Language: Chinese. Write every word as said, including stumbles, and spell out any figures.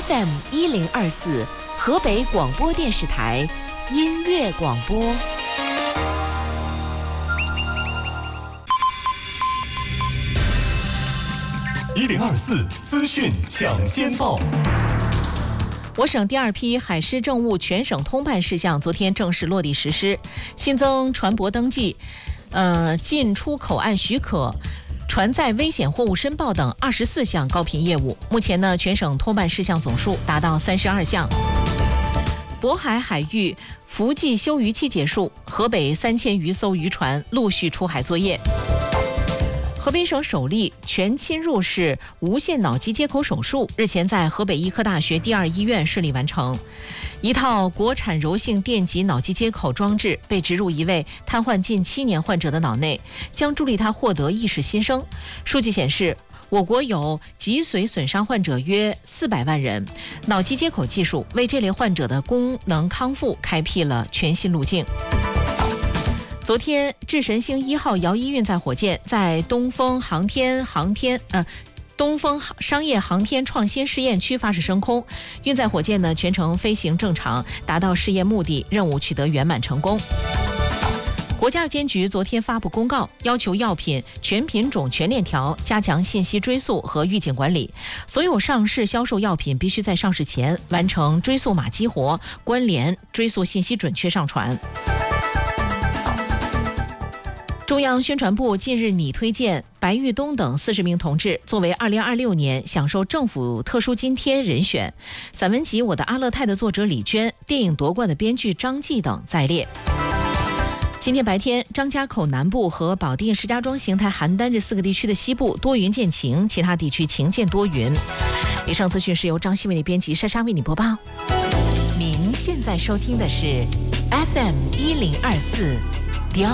F M 一零二四，河北广播电视台音乐广播。 一零二四资讯抢先报。 我省第二批海事政务全省通办事项昨天正式落地实施，新增船舶登记、呃进出口岸许可、船载危险货物申报等二十四项高频业务。目前呢，全省通办事项总数达到三十二项。渤海海域伏季休渔期结束，河北三千余艘渔船陆续出海作业。河北省首例全侵入式无线脑机接口手术日前在河北医科大学第二医院顺利完成。一套国产柔性电极脑机接口装置被植入一位瘫痪近七年患者的脑内，将助力他获得意识新生。数据显示，我国有脊髓损伤患者约四百万人，脑机接口技术为这类患者的功能康复开辟了全新路径。昨天，智神星一号遥一运载火箭在东风航天航天呃东风商业航天创新试验区发射升空，运载火箭呢全程飞行正常，达到试验目的，任务取得圆满成功。国家药监局昨天发布公告，要求药品全品种全链条加强信息追溯和预警管理，所有上市销售药品必须在上市前完成追溯码激活、关联、追溯信息准确上传。中央宣传部近日拟推荐白玉东等四十名同志作为二零二六年享受政府特殊津贴人选，散文集《我的阿勒泰》的作者李娟、电影夺冠的编剧张继等在列。今天白天，张家口南部和保定、石家庄、邢台、邯郸这四个地区的西部多云见晴，其他地区晴见多云。以上资讯是由张希为你编辑，莎莎为你播报。 您现在收听的是 F M 一零二四。